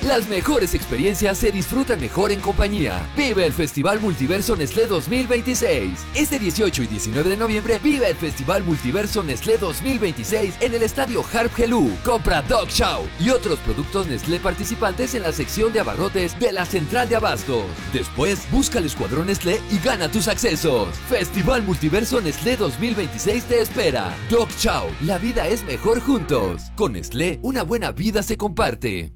Las mejores experiencias se disfrutan mejor en compañía. Vive el Festival Multiverso Nestlé 2026. Este 18 y 19 de noviembre, vive el Festival Multiverso Nestlé 2026 en el Estadio Harp Helú. Compra Dog Chow y otros productos Nestlé participantes en la sección de abarrotes de la Central de Abastos. Después, busca el Escuadrón Nestlé y gana tus accesos. Festival Multiverso Nestlé 2026 te espera. Dog Chow, la vida es mejor juntos. Con Nestlé, una buena vida se comparte.